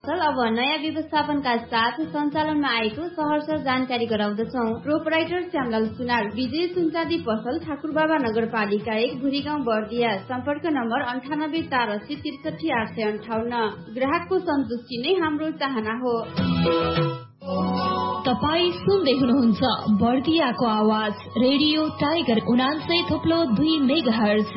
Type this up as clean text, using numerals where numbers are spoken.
पसल अब नयाँ व्यवस्थापनका साथ सञ्चालनमा आएको सहर्ष जानकारी गराउँदछौ। प्रोपराइटर श्यामलाल सुनार, विजय सुनचाँदी पसल, ठाकुरबाबा नगरपालिका 1, भुरीगाउँ बर्दिया। सम्पर्क नम्बर 9883638858। ग्राहकको सन्तुष्टि नै हाम्रो चाहना हो। तपाई सुन्दै हुनुहुन्छ बर्दियाको आवाज रेडियो टाइगर 89.2 मेगाहर्ज।